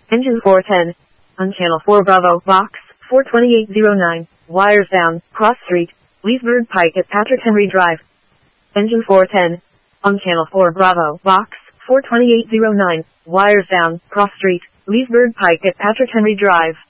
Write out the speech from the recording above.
Engine 410. On Channel 4 Bravo, Box 42809. Wires down, Cross Street, Leesburg Pike at Patrick Henry Drive. Engine 410. On Channel 4 Bravo, Box 42809. Wires down, Cross Street, Leesburg Pike at Patrick Henry Drive.